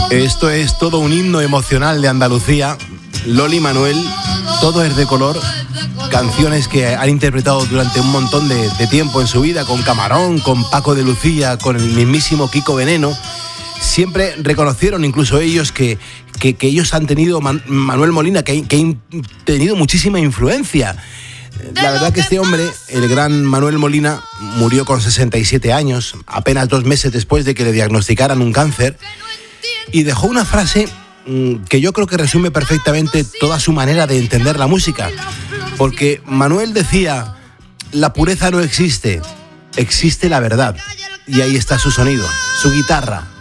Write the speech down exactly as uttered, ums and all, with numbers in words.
Esto es todo un himno emocional de Andalucía. Loli Manuel, Todo es de color. Canciones que han interpretado durante un montón de, de tiempo en su vida, con Camarón, con Paco de Lucía, con el mismísimo Kiko Veneno. Siempre reconocieron incluso ellos que, que, que ellos han tenido, Man, Manuel Molina, que, que han tenido muchísima influencia. La verdad que este hombre, el gran Manuel Molina, murió con sesenta y siete años, apenas dos meses después de que le diagnosticaran un cáncer, y dejó una frase que yo creo que resume perfectamente toda su manera de entender la música. Porque Manuel decía, la pureza no existe, existe la verdad. Y ahí está su sonido, su guitarra,